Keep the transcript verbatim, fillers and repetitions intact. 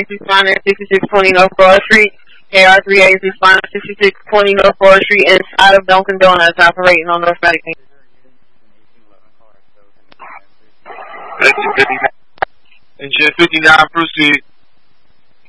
is responding at sixty-six twenty North Broad Street. K R three A is responding at sixty-six twenty North Broad Street inside of Dunkin' Donuts operating on North Medicaid. Engine fifty-nine, proceed.